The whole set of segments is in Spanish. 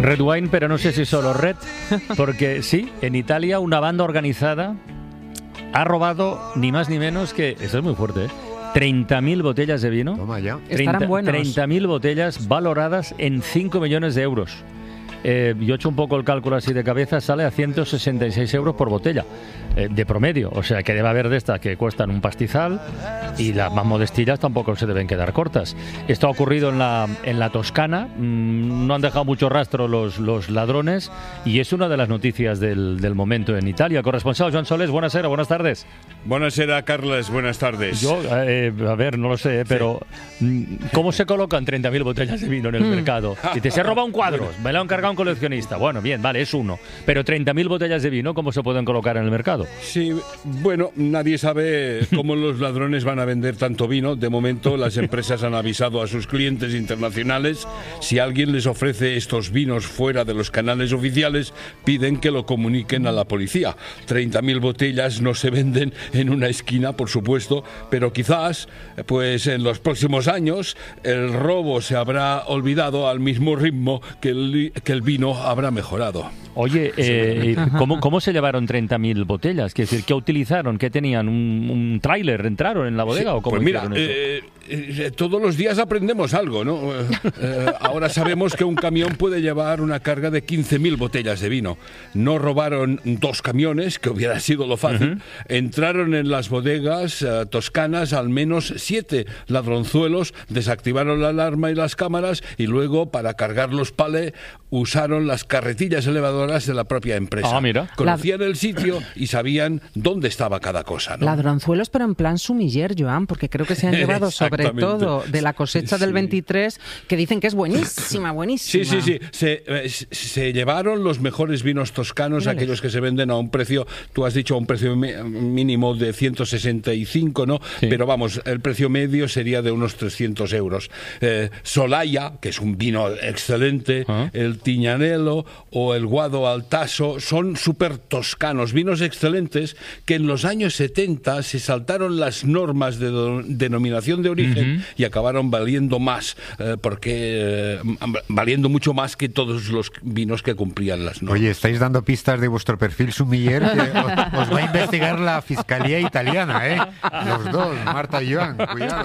Red wine, pero no sé si solo red, porque sí, en Italia una banda organizada ha robado ni más ni menos que, eso es muy fuerte, 30.000 botellas de vino. Toma ya. Estarán buenos. 30.000 botellas valoradas en 5 millones de euros. Yo he hecho un poco el cálculo así de cabeza, sale a 166 euros por botella de promedio, o sea que debe haber de estas que cuestan un pastizal y las más modestillas tampoco se deben quedar cortas. Esto ha ocurrido en la Toscana, no han dejado mucho rastro los ladrones y es una de las noticias del momento en Italia. Corresponsal Joan Solés, buenas tardes. Buonasera, Carles, buenas tardes. Yo, a ver, no lo sé, pero ¿cómo se colocan 30.000 botellas de vino en el mercado? Dice, se roba un cuadro, me lo han cargado un coleccionista. Bueno, bien, vale, es uno. Pero 30.000 botellas de vino, ¿cómo se pueden colocar en el mercado? Sí, bueno, nadie sabe cómo los ladrones van a vender tanto vino. De momento, las empresas han avisado a sus clientes internacionales. Si alguien les ofrece estos vinos fuera de los canales oficiales, piden que lo comuniquen a la policía. 30.000 botellas no se venden en una esquina, por supuesto, pero quizás, pues en los próximos años, el robo se habrá olvidado al mismo ritmo que el vino habrá mejorado. Oye, ¿cómo se llevaron 30.000 botellas? Quiero decir, ¿qué utilizaron? ¿Qué tenían? ¿Un tráiler? ¿Entraron en la bodega Sí, o cómo pues mira, hicieron eso? todos los días aprendemos algo, ¿no? Ahora sabemos que un camión puede llevar una carga de 15.000 botellas de vino. No robaron 2 camiones, que hubiera sido lo fácil. Entraron en las bodegas toscanas al menos 7 ladronzuelos, desactivaron la alarma y las cámaras y luego, para cargar los palés, usaron las carretillas elevadoras de la propia empresa. Ah, mira. Conocían el sitio y sabían dónde estaba cada cosa, ¿no? Ladronzuelos, pero en plan sumiller, Joan, porque creo que se han llevado sobre todo de la cosecha del 23, que dicen que es buenísima. Sí. Se llevaron los mejores vinos toscanos, aquellos que se venden a un precio, tú has dicho a un precio mínimo de 165, ¿no? Sí. Pero vamos, el precio medio sería de unos 300 euros. Solaya, que es un vino excelente, el Tignanello o el Guado al Tasso son súper toscanos, vinos excelentes que en los años 70 se saltaron las normas de denominación de origen y acabaron valiendo más, valiendo mucho más que todos los vinos que cumplían las normas. Oye, estáis dando pistas de vuestro perfil sumiller que os va a investigar la Fiscalía Italiana, ¿eh? Los dos, Marta y Joan, cuidado.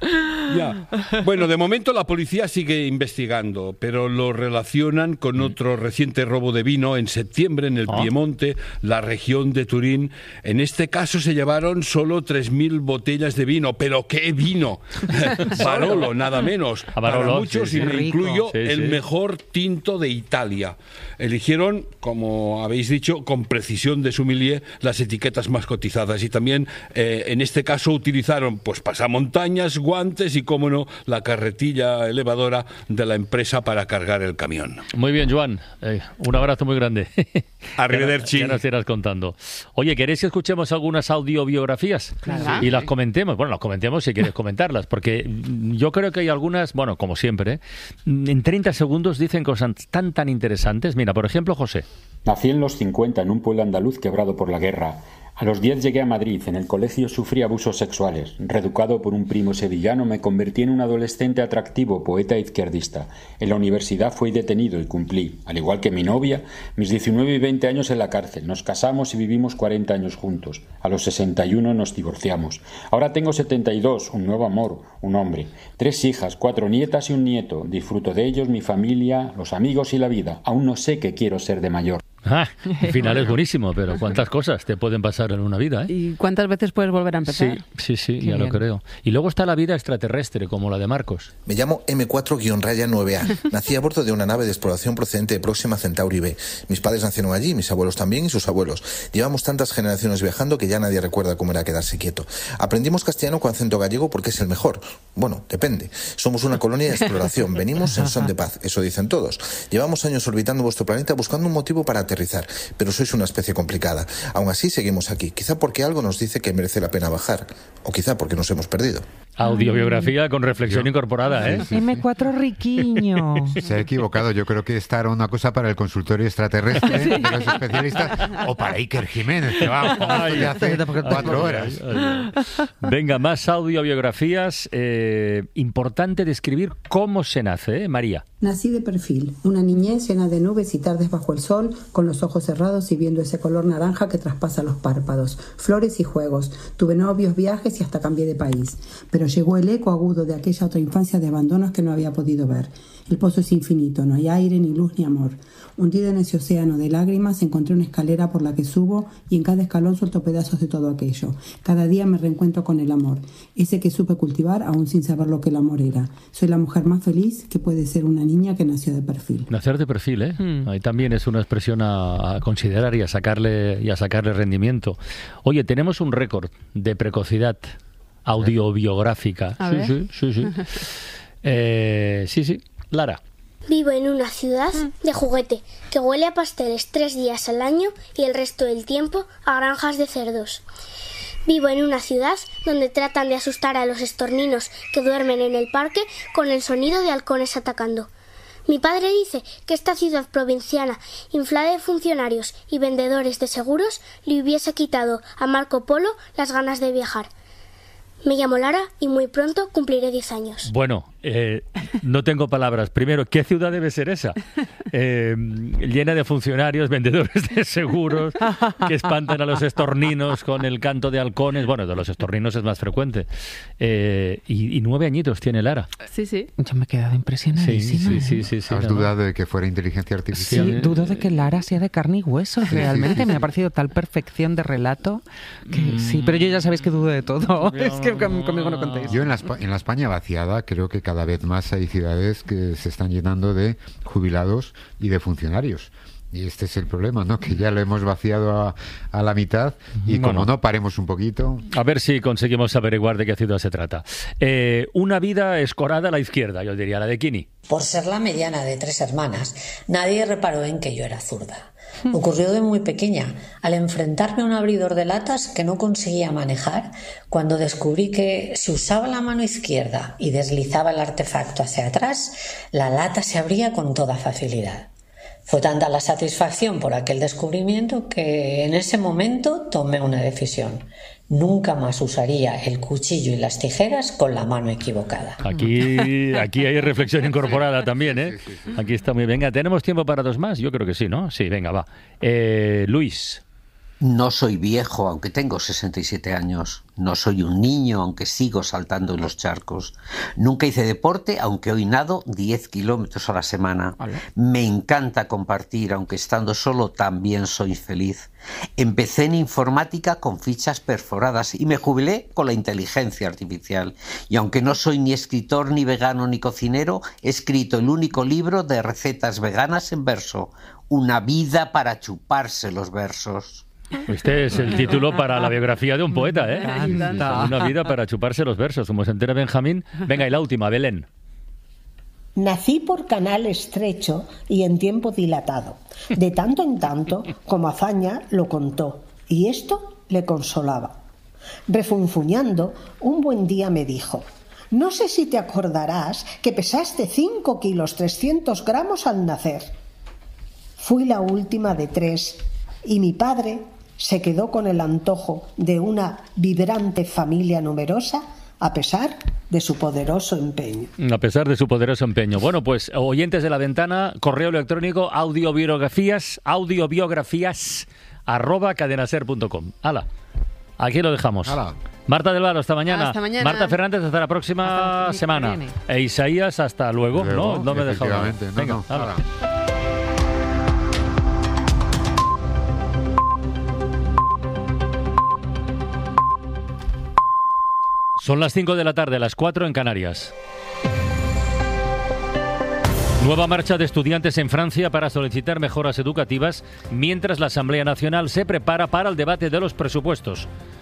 Ya. Bueno, de momento la policía sigue investigando, pero lo relacionan con otro reciente robo de vino en septiembre en el Piemonte, la región de Turín. En este caso se llevaron solo 3.000 botellas de vino, pero ¿qué vino? Barolo, nada menos. Barolo, para muchos, sí, y me rico. incluyo, Sí, el sí. mejor tinto de Italia. Eligieron, como habéis dicho, con precisión de sommelier, las etiquetas más cotizadas y también, en este caso, utilizaron pues pasamontañas, guantes y, cómo no, la carretilla elevadora de la empresa para cargar el camión. Muy bien, Joan. Un abrazo muy grande. Arrivederci. Ya nos irás contando. Oye, ¿queréis que escuchemos algunas audiobiografías? Claro. Y las comentemos. Bueno, las comentemos si quieres comentarlas, porque yo creo que hay algunas, bueno, como siempre, en 30 segundos dicen cosas tan interesantes. Mira, por ejemplo, José. Nací en los 50 en un pueblo andaluz quebrado por la guerra. A los 10 llegué a Madrid. En el colegio sufrí abusos sexuales. Reeducado por un primo sevillano, me convertí en un adolescente atractivo, poeta izquierdista. En la universidad fui detenido y cumplí, al igual que mi novia, mis 19 y 20 años en la cárcel. Nos casamos y vivimos 40 años juntos. A los 61 nos divorciamos. Ahora tengo 72, un nuevo amor, un hombre. 3 hijas, 4 nietas y un nieto. Disfruto de ellos, mi familia, los amigos y la vida. Aún no sé qué quiero ser de mayor. El final es buenísimo, pero cuántas cosas te pueden pasar en una vida, ¿eh? ¿Y cuántas veces puedes volver a empezar? Sí, Qué ya lo bien. creo. Y luego está la vida extraterrestre, como la de Marcos. Me llamo M4-9A. Nací a bordo de una nave de exploración procedente de Próxima Centauri B. Mis padres nacieron allí, mis abuelos también y sus abuelos. Llevamos tantas generaciones viajando que ya nadie recuerda cómo era quedarse quieto. Aprendimos castellano con acento gallego porque es el mejor. Bueno, depende. Somos una colonia de exploración. Venimos en son de paz. Eso dicen todos. Llevamos años orbitando vuestro planeta buscando un motivo para aterrizar aterrizar, pero sois una especie complicada. Aún así seguimos aquí, quizá porque algo nos dice que merece la pena bajar, o quizá porque nos hemos perdido. Audiobiografía con reflexión incorporada, ¿eh? M4 riquiño. Se ha equivocado. Yo creo que esta era una cosa para el consultorio extraterrestre de los especialistas o para Iker Jiménez, que va hace 4 horas. Venga, más audiobiografías. Importante describir cómo se nace, ¿eh, María? Nací de perfil, una niñez llena de nubes y tardes bajo el sol, con los ojos cerrados y viendo ese color naranja que traspasa los párpados, flores y juegos. Tuve novios, viajes y hasta cambié de país. Pero llegó el eco agudo de aquella otra infancia de abandonos que no había podido ver. El pozo es infinito, no hay aire, ni luz, ni amor. Hundido en ese océano de lágrimas, encontré una escalera por la que subo y en cada escalón suelto pedazos de todo aquello. Cada día me reencuentro con el amor, ese que supe cultivar aún sin saber lo que el amor era. Soy la mujer más feliz que puede ser una niña que nació de perfil. Nacer de perfil, ¿eh? Ahí también es una expresión a considerar y a sacarle rendimiento. Oye, tenemos un récord de precocidad audiobiográfica. Sí. Lara. Vivo en una ciudad de juguete que huele a pasteles 3 días al año y el resto del tiempo a granjas de cerdos. Vivo en una ciudad donde tratan de asustar a los estorninos que duermen en el parque con el sonido de halcones atacando. Mi padre dice que esta ciudad provinciana, inflada de funcionarios y vendedores de seguros, le hubiese quitado a Marco Polo las ganas de viajar. Me llamo Lara y muy pronto cumpliré 10 años. Bueno, no tengo palabras. Primero, ¿qué ciudad debe ser esa? Llena de funcionarios, vendedores de seguros, que espantan a los estorninos con el canto de halcones. Bueno, de los estorninos es más frecuente. Y 9 añitos tiene Lara. Sí. Yo me he quedado impresionadísima. Sí. ¿Has dudado de que fuera inteligencia artificial? Sí, dudo de que Lara sea de carne y hueso. Realmente me ha parecido tal perfección de relato que sí, pero yo ya sabéis que dudo de todo. Es que conmigo no contéis. Yo en la España vaciada creo que cada vez más hay ciudades que se están llenando de jubilados y de funcionarios. Y este es el problema, ¿no? Que ya lo hemos vaciado a la mitad y como no paremos un poquito... A ver si conseguimos averiguar de qué ciudad se trata. Una vida escorada a la izquierda, yo diría, la de Kini. Por ser la mediana de 3 hermanas, nadie reparó en que yo era zurda. Ocurrió de muy pequeña, al enfrentarme a un abridor de latas que no conseguía manejar, cuando descubrí que si usaba la mano izquierda y deslizaba el artefacto hacia atrás, la lata se abría con toda facilidad. Fue tanta la satisfacción por aquel descubrimiento que en ese momento tomé una decisión. Nunca más usaría el cuchillo y las tijeras con la mano equivocada. Aquí hay reflexión incorporada también, ¿eh? Sí. Aquí está muy bien. Venga, ¿tenemos tiempo para 2 más? Yo creo que sí, ¿no? Sí, venga, va. Luis. No soy viejo, aunque tengo 67 años. No soy un niño, aunque sigo saltando en los charcos. Nunca hice deporte, aunque hoy nado 10 kilómetros a la semana. ¿Vale? Me encanta compartir, aunque estando solo también soy feliz. Empecé en informática con fichas perforadas y me jubilé con la inteligencia artificial. Y aunque no soy ni escritor, ni vegano, ni cocinero, he escrito el único libro de recetas veganas en verso. Una vida para chuparse los versos. Este es el título para la biografía de un poeta, ¿eh? Una vida para chuparse los versos, como se entera Benjamín. Venga, y la última, Belén. Nací por canal estrecho y en tiempo dilatado. De tanto en tanto, como hazaña, lo contó, y esto le consolaba. Refunfuñando, un buen día me dijo: no sé si te acordarás que pesaste 5 kilos 300 gramos al nacer. Fui la última de 3 y mi padre se quedó con el antojo de una vibrante familia numerosa a pesar de su poderoso empeño. A pesar de su poderoso empeño. Bueno, pues oyentes de La Ventana, correo electrónico audiobiografías@cadenaser.com. ¡Hala! Aquí lo dejamos. ¡Hala! Marta del Varo, hasta mañana. Hasta mañana. Marta Fernández, hasta la próxima semana. E Isaías, hasta luego. No me he dejado. Venga, hala. Son las 5 de la tarde, las 4 en Canarias. Nueva marcha de estudiantes en Francia para solicitar mejoras educativas mientras la Asamblea Nacional se prepara para el debate de los presupuestos.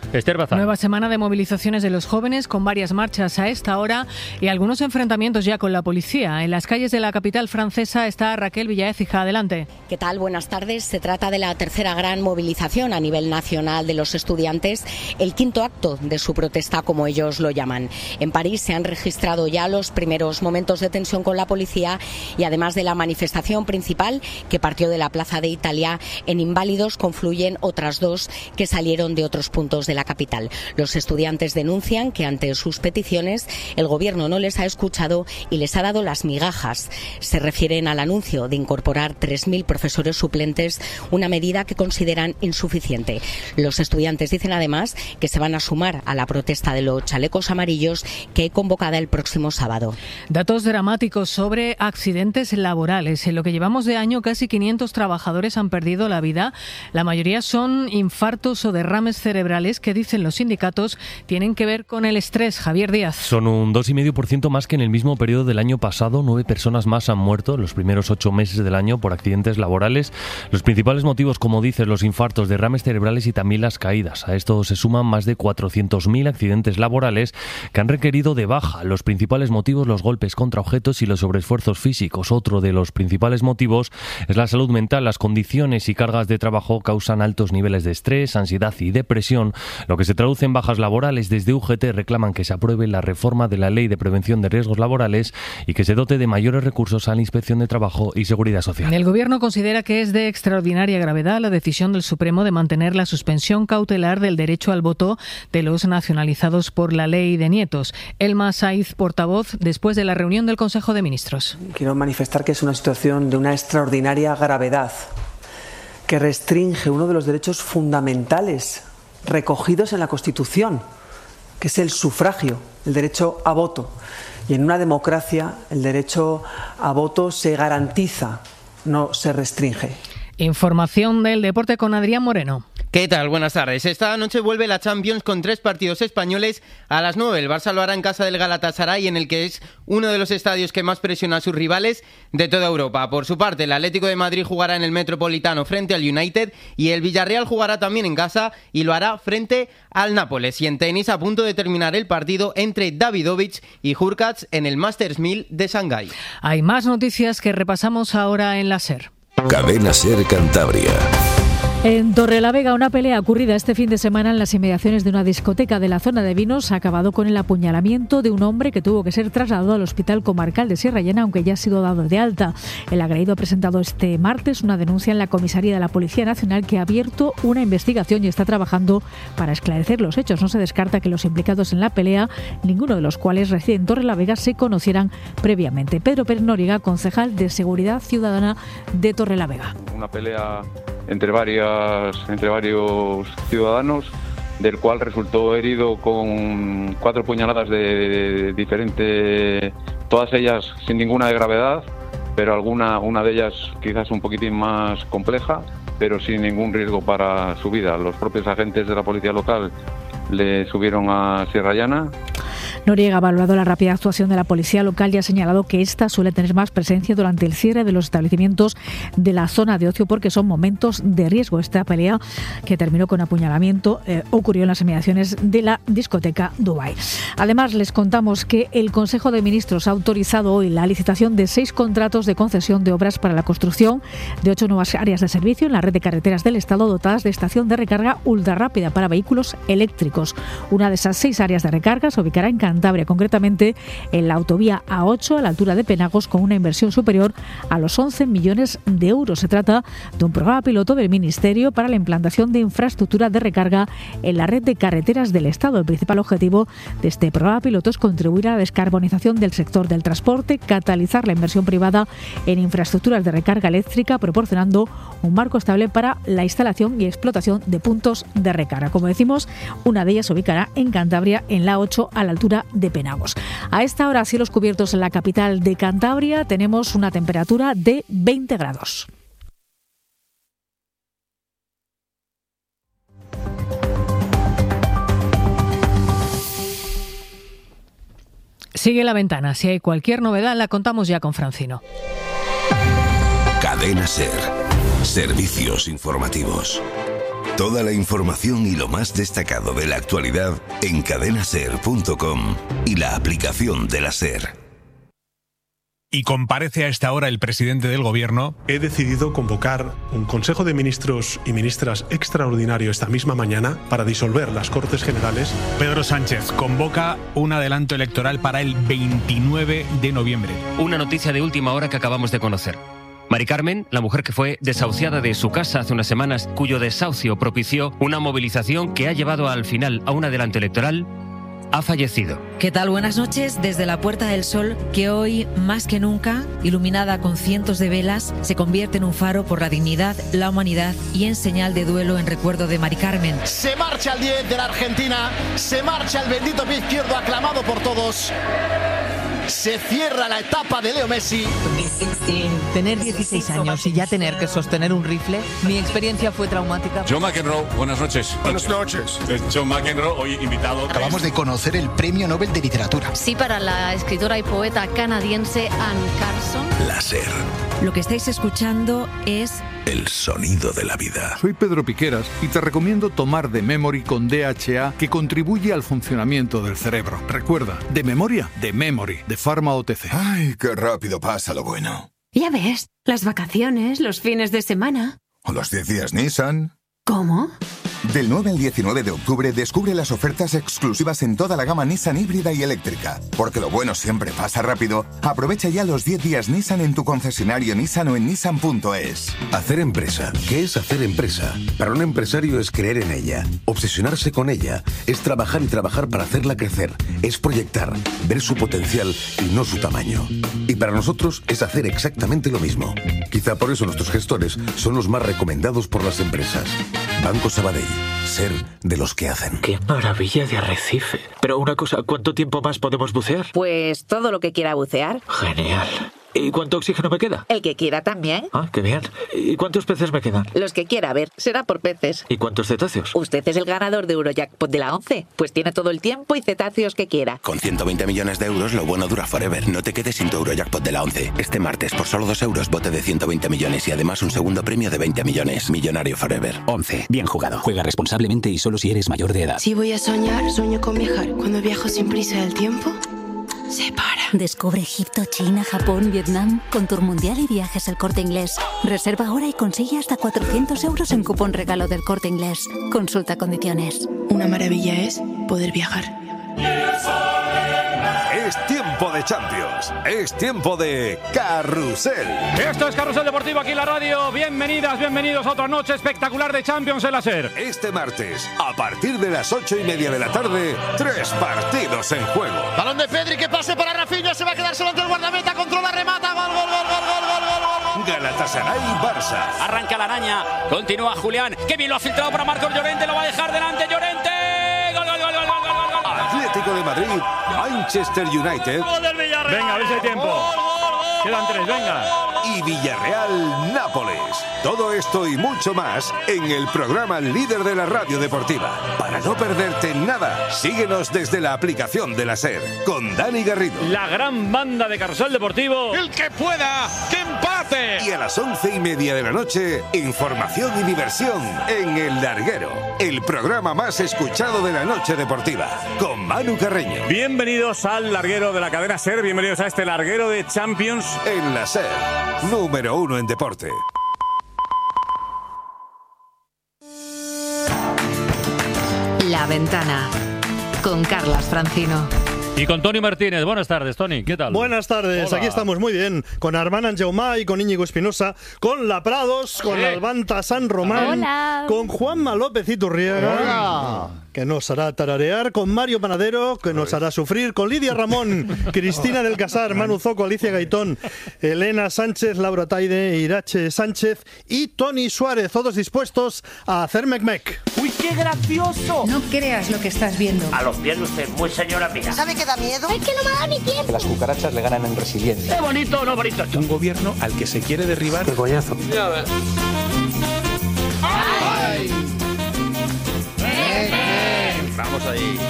Esther Bazán. Nueva semana de movilizaciones de los jóvenes con varias marchas a esta hora y algunos enfrentamientos ya con la policía. En las calles de la capital francesa está Raquel Villaécija. Adelante. ¿Qué tal? Buenas tardes. Se trata de la tercera gran movilización a nivel nacional de los estudiantes, el quinto acto de su protesta, como ellos lo llaman. En París se han registrado ya los primeros momentos de tensión con la policía y además de la manifestación principal que partió de la Plaza de Italia, en Inválidos confluyen otras dos que salieron de otros puntos de la capital. Los estudiantes denuncian que ante sus peticiones el gobierno no les ha escuchado y les ha dado las migajas. Se refieren al anuncio de incorporar 3.000 profesores suplentes, una medida que consideran insuficiente. Los estudiantes dicen además que se van a sumar a la protesta de los chalecos amarillos que he convocada el próximo sábado. Datos dramáticos sobre accidentes laborales. En lo que llevamos de año, casi 500 trabajadores han perdido la vida. La mayoría son infartos o derrames cerebrales que, dicen los sindicatos, tienen que ver con el estrés. Javier Díaz. Son un 2,5% más que en el mismo periodo del año pasado. 9 personas más han muerto en los primeros 8 meses del año por accidentes laborales. Los principales motivos, como dices, los infartos, derrames cerebrales y también las caídas. A esto se suman más de 400.000 accidentes laborales que han requerido de baja. Los principales motivos, los golpes contra objetos y los sobreesfuerzos físicos. Otro de los principales motivos es la salud mental. Las condiciones y cargas de trabajo causan altos niveles de estrés, ansiedad y depresión, lo que se traduce en bajas laborales. Desde UGT reclaman que se apruebe la reforma de la Ley de Prevención de Riesgos Laborales y que se dote de mayores recursos a la Inspección de Trabajo y Seguridad Social. El Gobierno considera que es de extraordinaria gravedad la decisión del Supremo de mantener la suspensión cautelar del derecho al voto de los nacionalizados por la Ley de Nietos. Elma Saiz, portavoz, después de la reunión del Consejo de Ministros. Quiero manifestar que es una situación de una extraordinaria gravedad que restringe uno de los derechos fundamentales recogidos en la Constitución, que es el sufragio, el derecho a voto. Y en una democracia el derecho a voto se garantiza, no se restringe. Información del deporte con Adrián Moreno. ¿Qué tal? Buenas tardes. Esta noche vuelve la Champions con 3 partidos españoles a las 9. El Barça lo hará en casa del Galatasaray, en el que es uno de los estadios que más presiona a sus rivales de toda Europa. Por su parte, el Atlético de Madrid jugará en el Metropolitano frente al United y el Villarreal jugará también en casa y lo hará frente al Nápoles. Y en tenis, a punto de terminar el partido entre Davidovich y Hurkacz en el Masters 1000 de Shanghái. Hay más noticias que repasamos ahora en la SER. Cadena SER Cantabria. En Torrelavega, una pelea ocurrida este fin de semana en las inmediaciones de una discoteca de la zona de Vinos ha acabado con el apuñalamiento de un hombre que tuvo que ser trasladado al Hospital Comarcal de Sierra Llana, aunque ya ha sido dado de alta. El agredido ha presentado este martes una denuncia en la comisaría de la Policía Nacional, que ha abierto una investigación y está trabajando para esclarecer los hechos. No se descarta que los implicados en la pelea, ninguno de los cuales reside en Torrelavega, se conocieran previamente. Pedro Pérez Noriega, concejal de Seguridad Ciudadana de Torrelavega. Una pelea entre varios ciudadanos, del cual resultó herido con 4 puñaladas de diferente, todas ellas sin ninguna de gravedad, pero una de ellas quizás un poquitín más compleja, pero sin ningún riesgo para su vida. Los propios agentes de la policía local le subieron a Sierra Llana. Noriega ha valorado la rápida actuación de la policía local y ha señalado que esta suele tener más presencia durante el cierre de los establecimientos de la zona de ocio, porque son momentos de riesgo. Esta pelea, que terminó con apuñalamiento, ocurrió en las inmediaciones de la discoteca Dubai. Además, les contamos que el Consejo de Ministros ha autorizado hoy la licitación de 6 contratos de concesión de obras para la construcción de 8 nuevas áreas de servicio en la red de carreteras del Estado, dotadas de estación de recarga ultrarrápida para vehículos eléctricos. Una de esas 6 áreas de recarga se ubicará en Cantabria, concretamente en la autovía A8 a la altura de Penagos, con una inversión superior a los 11 millones de euros. Se trata de un programa piloto del Ministerio para la implantación de infraestructura de recarga en la red de carreteras del Estado. El principal objetivo de este programa piloto es contribuir a la descarbonización del sector del transporte, catalizar la inversión privada en infraestructuras de recarga eléctrica, proporcionando un marco estable para la instalación y explotación de puntos de recarga. Como decimos, una de ellas se ubicará en Cantabria, en la A8 a la altura de Penagos. A esta hora, cielos cubiertos en la capital de Cantabria, tenemos una temperatura de 20 grados. Sigue La Ventana. Si hay cualquier novedad, la contamos ya con Francino. Cadena SER. Servicios informativos. Toda la información y lo más destacado de la actualidad en cadenaser.com y la aplicación de la SER. Y comparece a esta hora el presidente del Gobierno. He decidido convocar un Consejo de Ministros y Ministras extraordinario esta misma mañana para disolver las Cortes Generales. Pedro Sánchez convoca un adelanto electoral para el 29 de noviembre. Una noticia de última hora que acabamos de conocer. Mari Carmen, la mujer que fue desahuciada de su casa hace unas semanas, cuyo desahucio propició una movilización que ha llevado al final a un adelanto electoral, ha fallecido. ¿Qué tal? Buenas noches desde la Puerta del Sol, que hoy, más que nunca, iluminada con cientos de velas, se convierte en un faro por la dignidad, la humanidad y en señal de duelo en recuerdo de Mari Carmen. Se marcha el 10 de la Argentina, se marcha el bendito pie izquierdo aclamado por todos. Se cierra la etapa de Leo Messi. Tener 16 años y ya tener que sostener un rifle, mi experiencia fue traumática. John McEnroe, buenas noches. Buenas noches. John McEnroe, hoy invitado. Acabamos de conocer el Premio Nobel de Literatura. Sí, para la escritora y poeta canadiense Anne Carson. La SER. Lo que estáis escuchando es El sonido de la vida. Soy Pedro Piqueras y te recomiendo tomar The Memory con DHA, que contribuye al funcionamiento del cerebro. Recuerda, de memoria, The Memory, de Pharma OTC. Ay, qué rápido pasa lo bueno. Ya ves, las vacaciones, los fines de semana. O los 10 días Nissan. ¿Cómo? Del 9 al 19 de octubre descubre las ofertas exclusivas en toda la gama Nissan híbrida y eléctrica. Porque lo bueno siempre pasa rápido. Aprovecha ya los 10 días Nissan en tu concesionario Nissan o en nissan.es. Hacer empresa. ¿Qué es hacer empresa? Para un empresario es creer en ella, obsesionarse con ella, es trabajar y trabajar para hacerla crecer, es proyectar, ver su potencial y no su tamaño. Y para nosotros es hacer exactamente lo mismo. Quizá por eso nuestros gestores son los más recomendados por las empresas. Banco Sabadell. Ser de los que hacen. ¡Qué maravilla de arrecife! Pero una cosa, ¿cuánto tiempo más podemos bucear? Pues todo lo que quiera bucear. Genial. ¿Y cuánto oxígeno me queda? El que quiera también. Ah, qué bien. ¿Y cuántos peces me quedan? Los que quiera, a ver, será por peces. ¿Y cuántos cetáceos? Usted es el ganador de Eurojackpot de la 11. Pues tiene todo el tiempo y cetáceos que quiera. Con 120 millones de euros, lo bueno dura forever. No te quedes sin tu Eurojackpot de la 11. Este martes, por solo 2 euros, bote de 120 millones y además un segundo premio de 20 millones. Millonario forever. 11. Bien jugado. Juega responsablemente y solo si eres mayor de edad. Si voy a soñar, sueño con viajar. Cuando viajo sin prisa del tiempo, se para. Descubre Egipto, China, Japón, Vietnam con Tour Mundial y Viajes El Corte Inglés. Reserva ahora y consigue hasta 400 euros en cupón regalo del Corte Inglés. Consulta condiciones. Una maravilla es poder viajar. Es tiempo de Champions. Es tiempo de Carrusel. Esto es Carrusel Deportivo aquí en la radio. Bienvenidas, bienvenidos a otra noche espectacular de Champions en la SER. Este martes, a partir de las 8:30 de la tarde, 3 partidos en juego. Balón de Pedri, que pase para Rafinha, se va a quedar solo ante el guardameta, controla, remata, gol, gol, gol, gol, gol, gol, gol, gol. Galatasaray Barça. Arranca la araña, continúa Julián, que bien lo ha filtrado para Marcos Llorente, lo va a dejar delante Llorente. Gol, gol, gol, gol, gol, gol, gol. Atlético de Madrid, Manchester United. Venga, a ver si hay tiempo. Quedan 3, venga. Y Villarreal Nápoles. Todo esto y mucho más en el programa líder de la radio deportiva. Para no perderte nada, síguenos desde la aplicación de la SER con Dani Garrido. La gran banda de Carrusel Deportivo. El que pueda, que empate. Y a las 11:30 de la noche, información y diversión en El Larguero, el programa más escuchado de la noche deportiva, con Manu Carreño. Bienvenidos al Larguero de la cadena SER, bienvenidos a este Larguero de Champions. En la SER, número 1 en deporte. La Ventana, con Carlas Francino. Y con Toni Martínez. Buenas tardes, Toni. ¿Qué tal? Buenas tardes. Hola. Aquí estamos muy bien. Con Armand Anjaumà y con Íñigo Espinosa. Con La Prados, con Albanta San Román. Hola. Con Juanma López Iturriaga, que nos hará tararear. Con Mario Panadero, que nos hará sufrir. Con Lidia Ramón, Cristina del Casar, Manu Zoco, Alicia Gaitón, Elena Sánchez, Laura Taide, Irache Sánchez y Tony Suárez. Todos dispuestos a hacer mec-mec. ¡Uy, qué gracioso! No creas lo que estás viendo. A los pies de usted, muy señora mía. ¿Sabe qué da miedo? Es que no me ha dado ni tiempo. Que las cucarachas le ganan en resiliencia. ¡Qué bonito, no bonito! Un gobierno al que se quiere derribar. ¡Qué coñazo! Ya ves. ¡Ay! Vamos ahí.